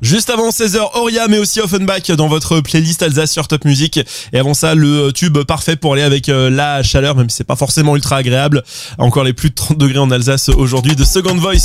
Juste avant 16h, Oria, mais aussi Offenbach dans votre playlist Alsace sur Top Music. Et avant ça, le tube parfait pour aller avec la chaleur, même si c'est pas forcément ultra agréable. Encore les plus de 30 degrés en Alsace aujourd'hui, de Second Voice.